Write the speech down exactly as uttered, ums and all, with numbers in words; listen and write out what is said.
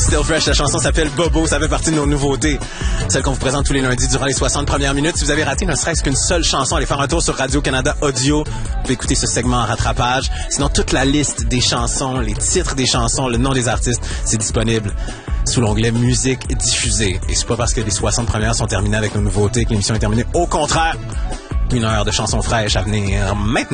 Still Fresh, la chanson s'appelle Bobo, ça fait partie de nos nouveautés. Celle qu'on vous présente tous les lundis durant les soixante premières minutes. Si vous avez raté ne serait-ce qu'une seule chanson, allez faire un tour sur Radio-Canada Audio. Vous pouvez écouter ce segment en rattrapage. Sinon, toute la liste des chansons, les titres des chansons, le nom des artistes, c'est disponible sous l'onglet Musique diffusée. Et c'est pas parce que les soixante premières sont terminées avec nos nouveautés que l'émission est terminée. Au contraire, une heure de chansons fraîches à venir maintenant.